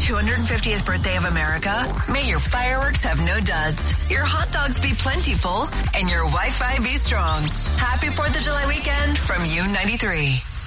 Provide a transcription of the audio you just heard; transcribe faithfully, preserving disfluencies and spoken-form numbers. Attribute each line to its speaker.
Speaker 1: two hundred fiftieth birthday of America, may your fireworks have no duds, your hot dogs be plentiful, and your Wi-Fi be strong. Happy fourth of July weekend from U ninety-three.